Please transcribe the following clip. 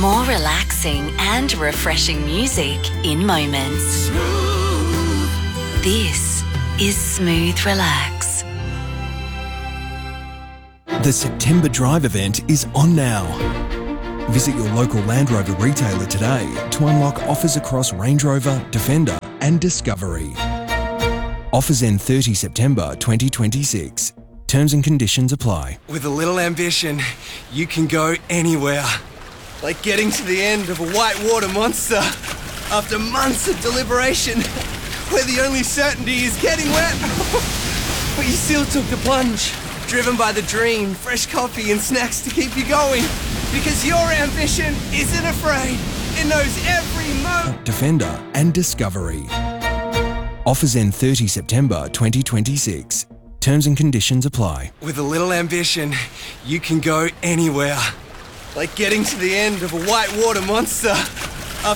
More relaxing and refreshing music in moments. This is Smooth Relax. The September Drive event is on now. Visit your local Land Rover retailer today to unlock offers across Range Rover, Defender and Discovery. Offers end 30 September 2026. Terms and conditions apply. With a little ambition, you can go anywhere. Like getting to the end of a whitewater monster after months of deliberation, where the only certainty is getting wet. But you still took the plunge, driven by the dream, fresh coffee and snacks to keep you going. Because your ambition isn't afraid. It knows every moment. Defender and Discovery. Offers end 30 September 2026. Terms and conditions apply. With a little ambition, you can go anywhere. Like getting to the end of a whitewater monster